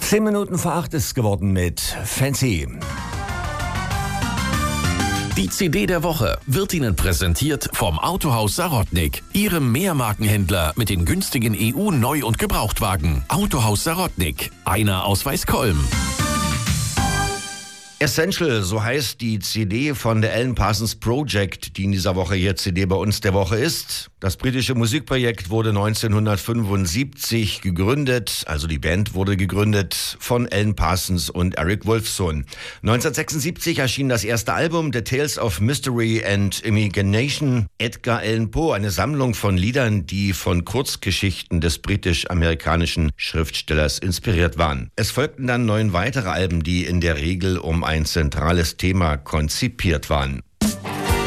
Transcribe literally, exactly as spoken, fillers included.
Zehn Minuten vor acht ist es geworden mit Fancy. Die C D der Woche wird Ihnen präsentiert vom Autohaus Sarotnik, Ihrem Mehrmarkenhändler mit den günstigen E U-Neu- und Gebrauchtwagen. Autohaus Sarotnik, einer aus Weißkolm. Essential, so heißt die C D von der Alan Parsons Project, die in dieser Woche hier C D bei uns der Woche ist. Das britische Musikprojekt wurde neunzehnhundertfünfundsiebzig gegründet, also die Band wurde gegründet von Alan Parsons und Eric Woolfson. neunzehnhundertsechsundsiebzig erschien das erste Album The Tales of Mystery and Imagination. Edgar Allan Poe, eine Sammlung von Liedern, die von Kurzgeschichten des britisch-amerikanischen Schriftstellers inspiriert waren. Es folgten dann neun weitere Alben, die in der Regel um ein zentrales Thema konzipiert waren.